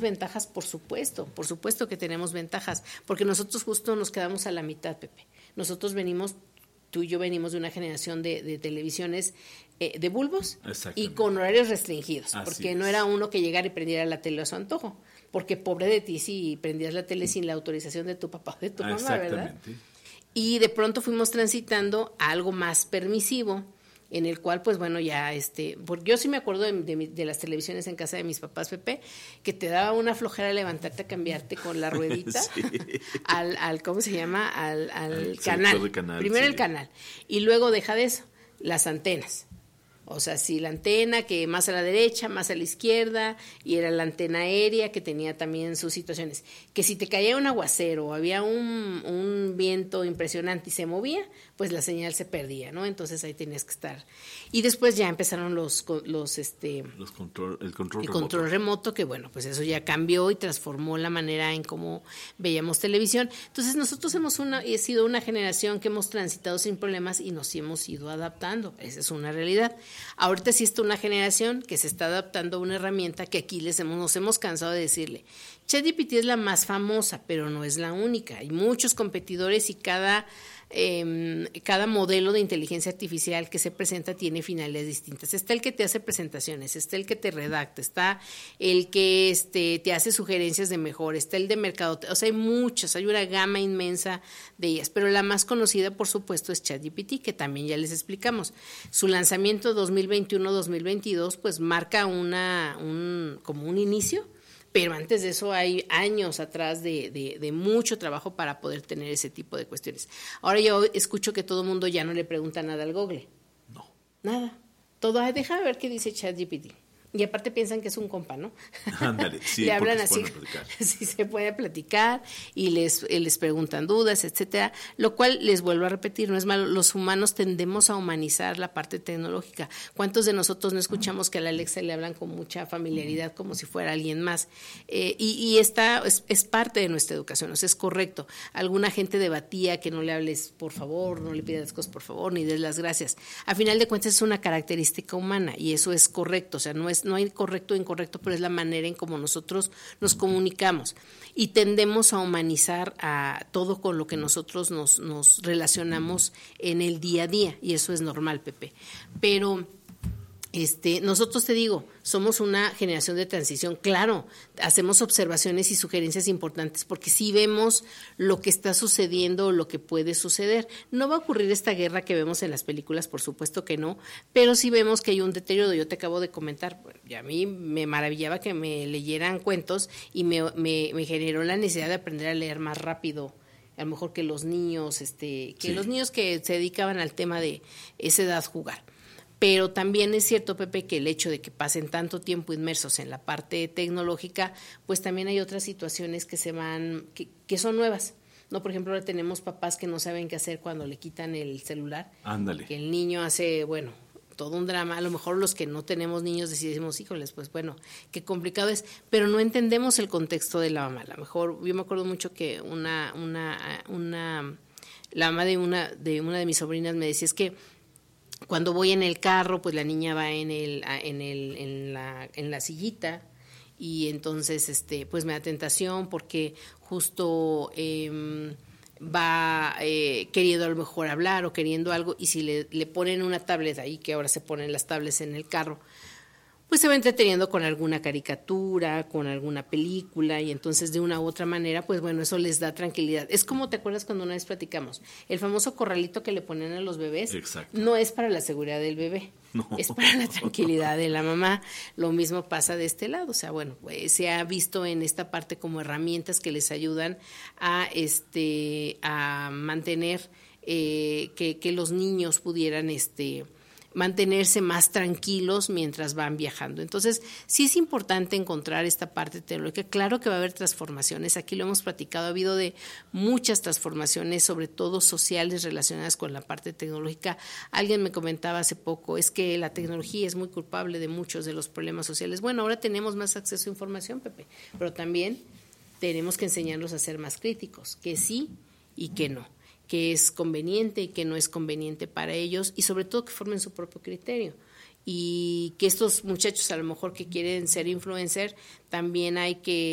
ventajas, por supuesto que tenemos ventajas, porque nosotros justo nos quedamos a la mitad, Pepe. Nosotros venimos, tú y yo venimos de una generación de televisiones de bulbos y con horarios restringidos, porque no era uno que llegara y prendiera la tele a su antojo, porque pobre de ti si prendías la tele sin la autorización de tu papá o de tu mamá, ¿verdad? Y de pronto fuimos transitando a algo más permisivo, en el cual, pues bueno, ya porque yo sí me acuerdo de las televisiones en casa de mis papás, Pepe, que te daba una flojera levantarte a cambiarte con la ruedita al ¿cómo se llama? Al canal. Primero el canal, y luego deja de eso, las antenas. O sea, si la antena que más a la derecha, más a la izquierda, y era la antena aérea que tenía también sus situaciones. Que si te caía un aguacero, había un viento impresionante y se movía, pues la señal se perdía, ¿no? Entonces ahí tenías que estar. Y después ya empezaron el control remoto, que bueno, pues eso ya cambió y transformó la manera en cómo veíamos televisión. Entonces nosotros hemos sido una generación que hemos transitado sin problemas y nos hemos ido adaptando. Esa es una realidad. Ahorita sí está una generación que se está adaptando a una herramienta que aquí nos hemos cansado de decirle. ChatGPT es la más famosa, pero no es la única. Hay muchos competidores y cada modelo de inteligencia artificial que se presenta tiene finalidades distintas. Está el que te hace presentaciones, está el que te redacta, está el que te hace sugerencias de mejor, está el de mercado, o sea, hay una gama inmensa de ellas, pero la más conocida, por supuesto, es ChatGPT, que también ya les explicamos. Su lanzamiento 2021-2022 pues marca como un inicio, pero antes de eso hay años atrás de mucho trabajo para poder tener ese tipo de cuestiones. Ahora yo escucho que todo el mundo ya no le pregunta nada al Google. No. Nada. Deja de ver qué dice ChatGPT. Y aparte piensan que es un compa, ¿no? Ándale, sí, le hablan así, sí se puede platicar y les preguntan dudas, etcétera, lo cual les vuelvo a repetir, no es malo, los humanos tendemos a humanizar la parte tecnológica. ¿Cuántos de nosotros no escuchamos que a la Alexa le hablan con mucha familiaridad como si fuera alguien más? Y esta es parte de nuestra educación, o sea, es correcto. Alguna gente debatía que no le hables por favor, no le pidas las cosas por favor, ni des las gracias. A final de cuentas es una característica humana y eso es correcto, o sea, no hay correcto o incorrecto, pero es la manera en cómo nosotros nos comunicamos y tendemos a humanizar a todo con lo que nosotros nos relacionamos en el día a día y eso es normal, Pepe. Pero nosotros, te digo, somos una generación de transición, claro, hacemos observaciones y sugerencias importantes porque sí vemos lo que está sucediendo o lo que puede suceder. No va a ocurrir esta guerra que vemos en las películas, por supuesto que no, pero sí vemos que hay un deterioro. Yo te acabo de comentar, y a mí me maravillaba que me leyeran cuentos y me generó la necesidad de aprender a leer más rápido, a lo mejor que los niños, los niños que se dedicaban al tema de esa edad jugar. Pero también es cierto, Pepe, que el hecho de que pasen tanto tiempo inmersos en la parte tecnológica, pues también hay otras situaciones que que son nuevas. No, por ejemplo, ahora tenemos papás que no saben qué hacer cuando le quitan el celular. Ándale. Que el niño hace, todo un drama. A lo mejor los que no tenemos niños decimos, híjoles, pues bueno, qué complicado es, pero no entendemos el contexto de la mamá. A lo mejor, yo me acuerdo mucho que la mamá de una de mis sobrinas me decía, es que cuando voy en el carro, pues la niña va en la sillita y entonces pues me da tentación porque justo va queriendo a lo mejor hablar o queriendo algo y si le ponen una tablet ahí, que ahora se ponen las tablets en el carro, pues se va entreteniendo con alguna caricatura, con alguna película y entonces de una u otra manera, pues bueno, eso les da tranquilidad. Es como, ¿te acuerdas cuando una vez platicamos? El famoso corralito que le ponen a los bebés. Exacto. No es para la seguridad del bebé, no. Es para la tranquilidad de la mamá. Lo mismo pasa de este lado, o sea, bueno, pues, se ha visto en esta parte como herramientas que les ayudan a mantener que los niños pudieran mantenerse más tranquilos mientras van viajando. Entonces, sí es importante encontrar esta parte tecnológica. Claro que va a haber transformaciones, aquí lo hemos platicado, ha habido de muchas transformaciones, sobre todo sociales relacionadas con la parte tecnológica. Alguien me comentaba hace poco, es que la tecnología es muy culpable de muchos de los problemas sociales. Bueno, ahora tenemos más acceso a información, Pepe, pero también tenemos que enseñarlos a ser más críticos, que sí y que no, que es conveniente y que no es conveniente para ellos y sobre todo que formen su propio criterio y que estos muchachos a lo mejor que quieren ser influencer también hay que